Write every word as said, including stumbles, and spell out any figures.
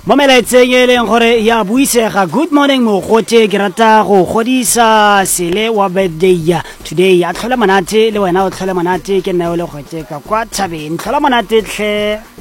mo melaetseng e leng gore ya buisega. Good morning mogote, ke rata go godisa sele wa birthday today. A tlhole monate le wena o tlhole monate, ke nna o le gote ka kwa Thabeng. Tlhola monate tlhe.